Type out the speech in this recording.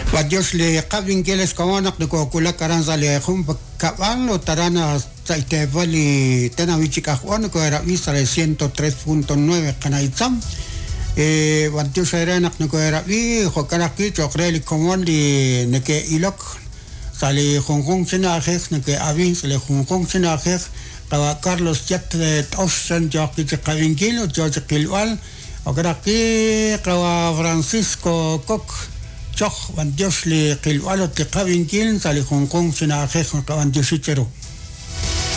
Dios le cabin que les kawanak de kokula karanza le hum kaban lo tarana saitevali tenavichikajuan ko era vista de 103.9 kanaitzam Dios era nak no era vi jokaraki chokreli komandi neke ilok sali hong senajes neke avin sale hong senajes kawa Carlos Chat de Ocean Jockey cabin kilo George Kilwal okaraki kawa Francisco Cook Choch van Dios le kilwalo te cabin kin sali Hong Kong sina aje con Dios chero